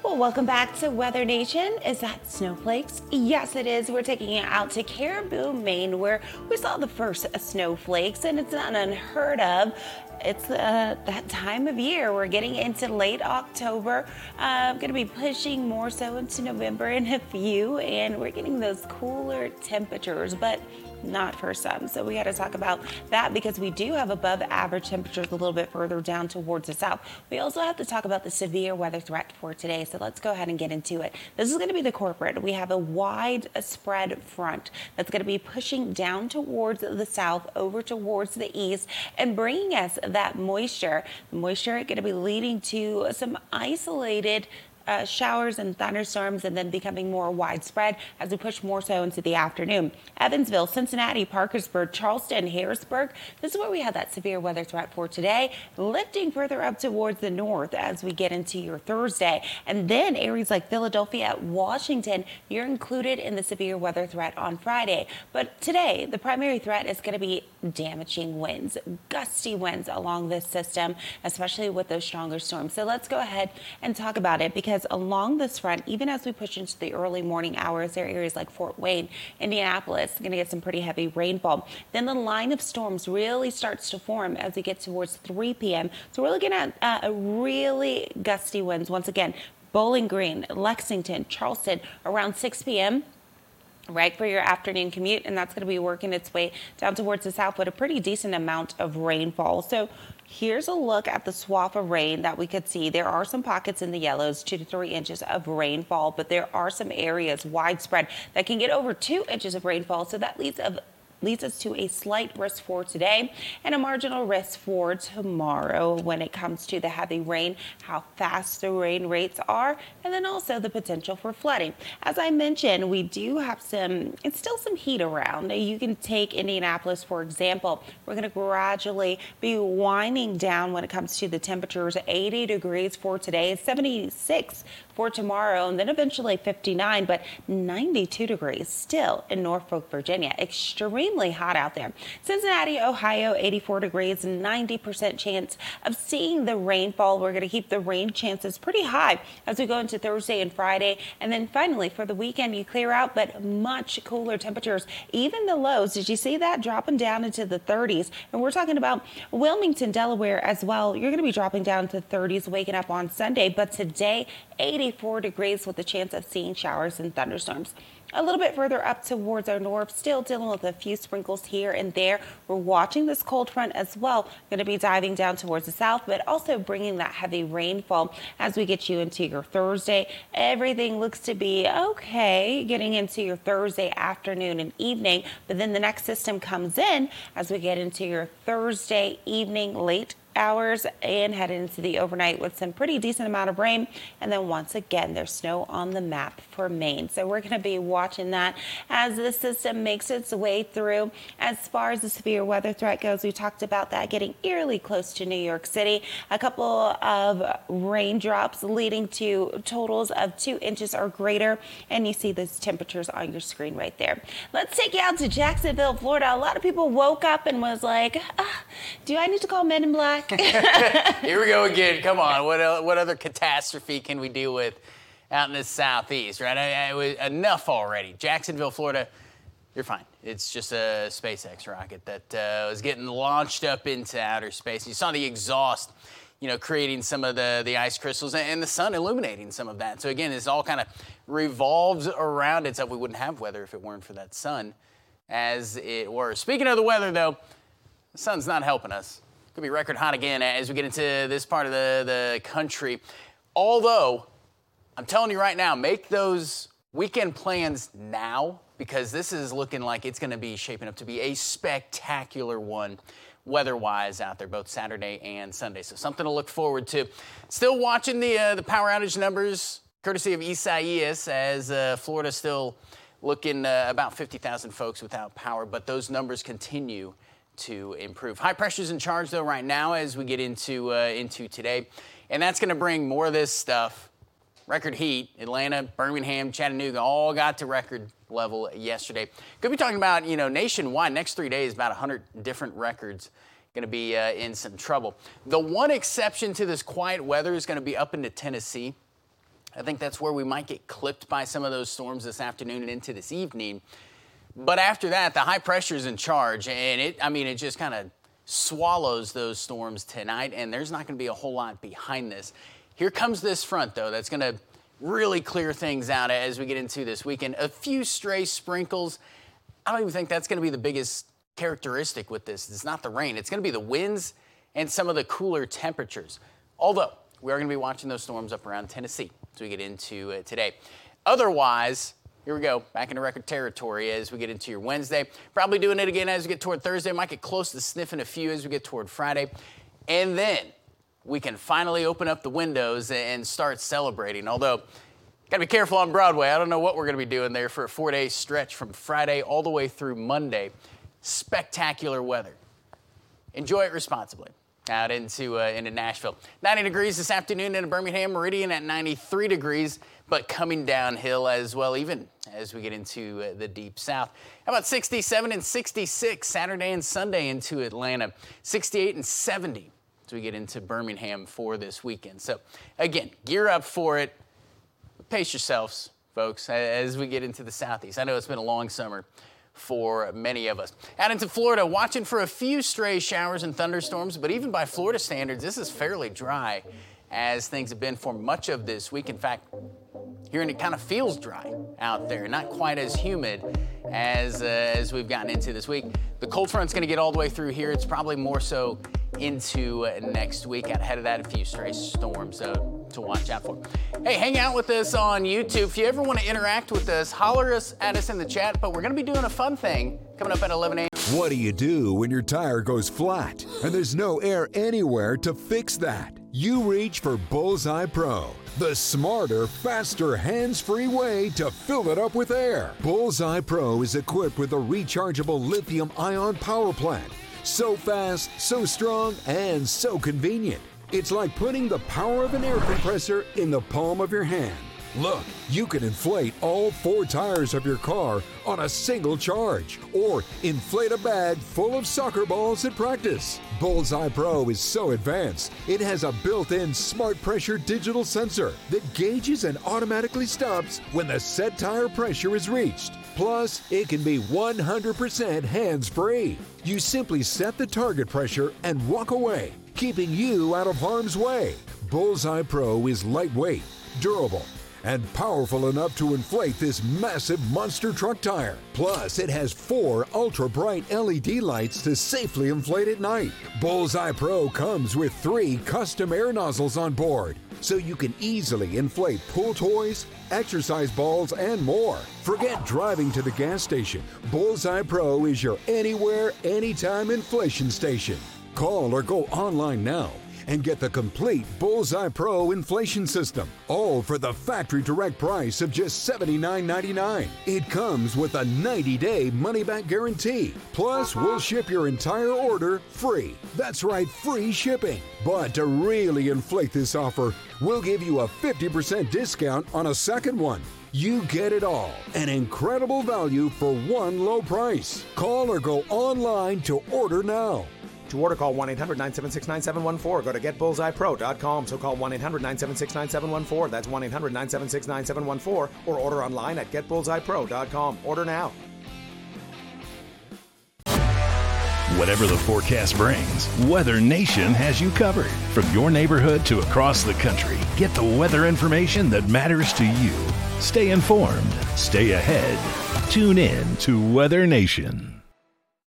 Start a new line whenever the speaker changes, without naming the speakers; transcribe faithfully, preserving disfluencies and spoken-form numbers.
Well, welcome back to Weather Nation. Is that snowflakes? Yes, it is. We're taking it out to Caribou, Maine, where we saw the first snowflakes, and it's not unheard of. It's uh, that time of year. We're getting into late October. Uh, going to be pushing more so into November in a few, and we're getting those cooler temperatures, but not for some. So we got to talk about that because we do have above average temperatures a little bit further down towards the south. We also have to talk about the severe weather threat for today. So let's go ahead and get into it. This is going to be the corporate. We have a wide spread front that's going to be pushing down towards the south over towards the east and bringing us that moisture. The moisture is going to be leading to some isolated Uh, showers and thunderstorms, and then becoming more widespread as we push more so into the afternoon. Evansville, Cincinnati, Parkersburg, Charleston, Harrisburg. This is where we have that severe weather threat for today, lifting further up towards the north as we get into your Thursday. And then areas like Philadelphia, Washington, you're included in the severe weather threat on Friday. But today, the primary threat is going to be damaging winds, gusty winds along this system, especially with those stronger storms. So let's go ahead and talk about it, because Because along this front, even as we push into the early morning hours, there are areas like Fort Wayne, Indianapolis, going to get some pretty heavy rainfall. Then the line of storms really starts to form as we get towards three p m So we're looking at uh, a really gusty winds. Once again, Bowling Green, Lexington, Charleston, around six p m right for your afternoon commute, and that's going to be working its way down towards the south with a pretty decent amount of rainfall. So here's a look at the swath of rain that we could see. There are some pockets in the yellows, two to three inches of rainfall, but there are some areas widespread that can get over two inches of rainfall. So that leads of leads us to a slight risk for today and a marginal risk for tomorrow when it comes to the heavy rain, how fast the rain rates are, and then also the potential for flooding. As I mentioned, we do have some, it's still some heat around. You can take Indianapolis, for example. We're going to gradually be winding down when it comes to the temperatures. eighty degrees for today, seventy-six for tomorrow, and then eventually fifty-nine, but ninety-two degrees still in Norfolk, Virginia. Extremely hot out there. Cincinnati, Ohio, eighty-four degrees, ninety percent chance of seeing the rainfall. We're going to keep the rain chances pretty high as we go into Thursday and Friday. And then finally for the weekend, you clear out, but much cooler temperatures. Even the lows, did you see that? Dropping down into the thirties. And we're talking about Wilmington, Delaware as well. You're going to be dropping down to thirties, waking up on Sunday. But today, eighty-four degrees with a chance of seeing showers and thunderstorms. A little bit further up towards our north, still dealing with a few sprinkles here and there. We're watching this cold front as well. Going to be diving down towards the south, but also bringing that heavy rainfall as we get you into your Thursday. Everything looks to be okay getting into your Thursday afternoon and evening, but then the next system comes in as we get into your Thursday evening, late hours, and head into the overnight with some pretty decent amount of rain. And then once again, there's snow on the map for Maine. So we're going to be watching that as the system makes its way through. As far as the severe weather threat goes, we talked about that getting eerily close to New York City. A couple of raindrops leading to totals of two inches or greater. And you see those temperatures on your screen right there. Let's take you out to Jacksonville, Florida. A lot of people woke up and was like, ah, do I need to call Men in Black?
Here we go again. Come on. What el- what other catastrophe can we deal with out in the southeast, right? I, I, was, enough already. Jacksonville, Florida, you're fine. It's just a SpaceX rocket that uh, was getting launched up into outer space. You saw the exhaust, you know, creating some of the, the ice crystals and the sun illuminating some of that. So, again, this all kind of revolves around it. So we wouldn't have weather if it weren't for that sun, as it were. Speaking of the weather, though, the sun's not helping us. Could be record hot again as we get into this part of the, the country. Although, I'm telling you right now, make those weekend plans now, because this is looking like it's going to be shaping up to be a spectacular one weather-wise out there, both Saturday and Sunday. So something to look forward to. Still watching the, uh, the power outage numbers, courtesy of Isaias, as uh, Florida still looking uh, about fifty thousand folks without power, but those numbers continue to improve. High pressure's in charge, though, right now as we get into uh, into today, and that's going to bring more of this stuff. Record heat. Atlanta, Birmingham, Chattanooga all got to record level yesterday. Could be talking about, you know, nationwide, next three days, about one hundred different records going to be uh, in some trouble. The one exception to this quiet weather is going to be up into Tennessee. I think that's where we might get clipped by some of those storms this afternoon and into this evening. But after that, the high pressure is in charge, and it, I mean, it just kind of swallows those storms tonight, and there's not going to be a whole lot behind this. Here comes this front, though, that's going to really clear things out as we get into this weekend. A few stray sprinkles. I don't even think that's going to be the biggest characteristic with this. It's not the rain. It's going to be the winds and some of the cooler temperatures. Although, we are going to be watching those storms up around Tennessee as we get into uh, today. Otherwise, here we go, back into record territory as we get into your Wednesday. Probably doing it again as we get toward Thursday. Might get close to sniffing a few as we get toward Friday. And then we can finally open up the windows and start celebrating. Although, got to be careful on Broadway. I don't know what we're going to be doing there for a four-day stretch from Friday all the way through Monday. Spectacular weather. Enjoy it responsibly. Out into uh, into Nashville. ninety degrees this afternoon in Birmingham Meridian at ninety-three degrees, but coming downhill as well, even as we get into uh, the deep south. How about sixty-seven and sixty-six Saturday and Sunday into Atlanta, sixty-eight and seventy as we get into Birmingham for this weekend. So again, gear up for it. Pace yourselves, folks, as we get into the southeast. I know it's been a long summer for many of us. Out into Florida, watching for a few stray showers and thunderstorms, but even by Florida standards, this is fairly dry as things have been for much of this week. In fact, here it kind of feels dry out there, not quite as humid as, uh, as we've gotten into this week. The cold front's going to get all the way through here. It's probably more so into uh, next week. Out ahead of that, a few stray storms uh, to watch out for. Hey, hang out with us on YouTube. If you ever want to interact with us, holler us at us in the chat. But we're going to be doing a fun thing coming up at eleven a.m.
What do you do when your tire goes flat and there's no air anywhere to fix that? You reach for Bullseye Pro, the smarter, faster, hands-free way to fill it up with air. Bullseye Pro is equipped with a rechargeable lithium-ion power plant. So fast, so strong, and so convenient. It's like putting the power of an air compressor in the palm of your hand. Look, you can inflate all four tires of your car on a single charge, or inflate a bag full of soccer balls at practice. Bullseye Pro is so advanced, it has a built-in smart pressure digital sensor that gauges and automatically stops when the set tire pressure is reached. Plus, it can be one hundred percent hands-free. You simply set the target pressure and walk away, keeping you out of harm's way. Bullseye Pro is lightweight, durable, and powerful enough to inflate this massive monster truck tire. Plus, it has four ultra-bright L E D lights to safely inflate at night. Bullseye Pro comes with three custom air nozzles on board, so you can easily inflate pool toys, exercise balls, and more. Forget driving to the gas station. Bullseye Pro is your anywhere, anytime inflation station. Call or go online now and get the complete Bullseye Pro inflation system, all for the factory direct price of just seventy-nine ninety-nine. It comes with a ninety-day money-back guarantee. Plus, we'll ship your entire order free. That's right, free shipping. But to really inflate this offer, we'll give you a fifty percent discount on a second one. You get it all. An incredible value for one low price. Call or go online to order now.
To order, call one eight hundred nine seven six nine seven one four. Go to get bullseye pro dot com. So call one eight hundred nine seven six nine seven one four. That's one eight hundred nine seven six nine seven one four. Or order online at get bullseye pro dot com. Order now.
Whatever the forecast brings, Weather Nation has you covered. From your neighborhood to across the country, get the weather information that matters to you. Stay informed. Stay ahead. Tune in to Weather Nation.